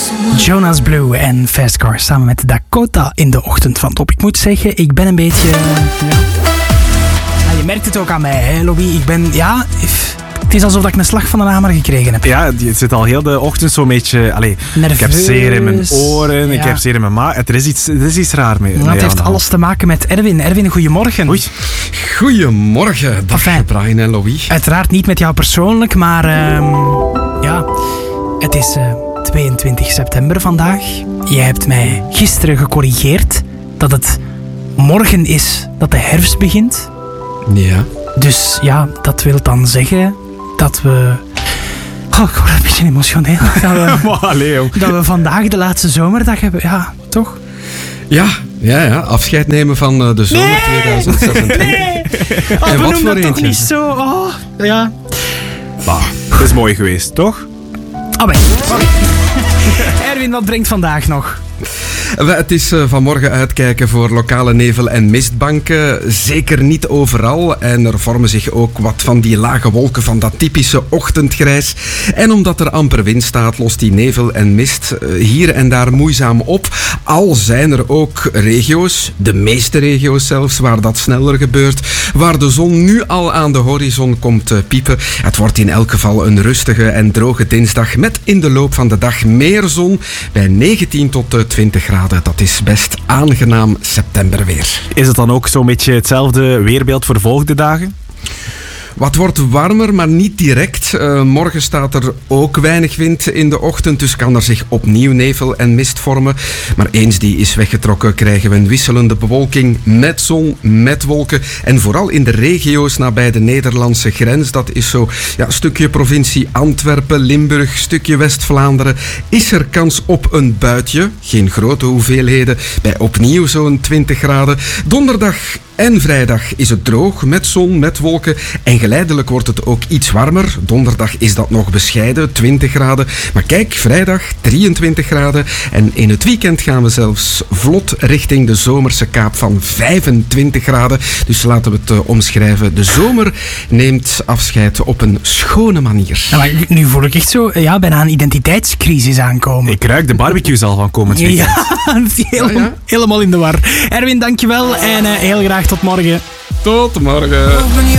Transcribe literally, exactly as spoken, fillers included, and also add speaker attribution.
Speaker 1: Jonas Blue en Fast Car samen met Dakota in de ochtend van Top. Ik moet zeggen, ik ben een beetje... Ja. Ja, je merkt het ook aan mij, hè, Lobby. Ik ben, ja... Het is alsof ik een slag van de hamer gekregen heb.
Speaker 2: Ja, je zit al heel de ochtend zo'n beetje... Allez, ik heb zeer in mijn oren, ja. Ik heb zeer in mijn maag. Er is iets, er is iets raar mee.
Speaker 1: Dat
Speaker 2: mee
Speaker 1: heeft alles te maken met Erwin. Erwin, goedemorgen.
Speaker 2: Oei.
Speaker 3: Goedemorgen, dag enfin, Brian en Louis.
Speaker 1: Uiteraard niet met jou persoonlijk, maar... Uh, ja, het is uh, tweeëntwintig september vandaag. Jij hebt mij gisteren gecorrigeerd dat het morgen is dat de herfst begint.
Speaker 3: Ja.
Speaker 1: Dus ja, dat wil dan zeggen... dat we... Oh, ik word een beetje emotioneel. Dat we,
Speaker 2: maar allee,
Speaker 1: dat we vandaag de laatste zomerdag hebben. Ja, toch?
Speaker 3: Ja, ja, ja. Afscheid nemen van uh, de zomer
Speaker 1: nee,
Speaker 3: tweeduizend zesentwintig.
Speaker 1: Nee! Oh, en wat voor dat toch niet zo? Oh, ja.
Speaker 2: Bah, het is mooi geweest, toch?
Speaker 1: Oh, ben. Erwin, wat brengt vandaag nog?
Speaker 3: Het is vanmorgen uitkijken voor lokale nevel- en mistbanken. Zeker niet overal. En er vormen zich ook wat van die lage wolken van dat typische ochtendgrijs. En omdat er amper wind staat, lost die nevel en mist hier en daar moeizaam op. Al zijn er ook regio's, de meeste regio's zelfs, waar dat sneller gebeurt. Waar de zon nu al aan de horizon komt piepen. Het wordt in elk geval een rustige en droge dinsdag met in de loop van de dag meer zon bij negentien tot twintig graden. Dat is best aangenaam septemberweer.
Speaker 2: Is het dan ook zo'n beetje hetzelfde weerbeeld voor de volgende dagen?
Speaker 3: Wat wordt warmer, maar niet direct. Uh, morgen staat er ook weinig wind in de ochtend, dus kan er zich opnieuw nevel en mist vormen. Maar eens die is weggetrokken, krijgen we een wisselende bewolking met zon, met wolken. En vooral in de regio's nabij de Nederlandse grens, dat is zo ja, een stukje provincie Antwerpen, Limburg, stukje West-Vlaanderen, is er kans op een buitje. Geen grote hoeveelheden, bij opnieuw zo'n twintig graden. Donderdag en vrijdag is het droog, met zon, met wolken. En geleidelijk wordt het ook iets warmer. Donderdag is dat nog bescheiden, twintig graden. Maar kijk, vrijdag drieëntwintig graden. En in het weekend gaan we zelfs vlot richting de zomerse kaap van vijfentwintig graden. Dus laten we het uh, omschrijven. De zomer neemt afscheid op een schone manier.
Speaker 1: Ja, maar nu voel ik echt zo ja, bijna een identiteitscrisis aankomen.
Speaker 2: Ik ruik de barbecue al van komend weekend.
Speaker 1: Ja, helemaal, ja, ja. helemaal in de war. Erwin, dankjewel en uh, heel graag tot morgen.
Speaker 3: Tot morgen.